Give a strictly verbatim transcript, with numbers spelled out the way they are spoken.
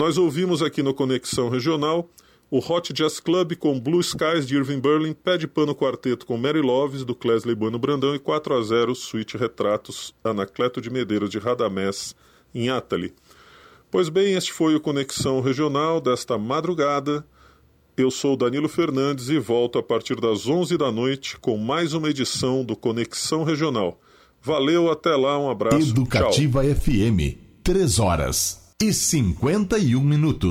Nós ouvimos aqui no Conexão Regional o Hot Jazz Club com Blue Skies de Irving Berlin, Pé de Pano Quarteto com Mary Loves do Clesley Bueno Brandão e quatro a zero Suíte Retratos Anacleto de Medeiros de Radamés em Atali. Pois bem, este foi o Conexão Regional desta madrugada. Eu sou Danilo Fernandes e volto a partir das onze da noite com mais uma edição do Conexão Regional. Valeu, até lá, um abraço. Educativa tchau. F M, três horas e cinquenta e um minutos.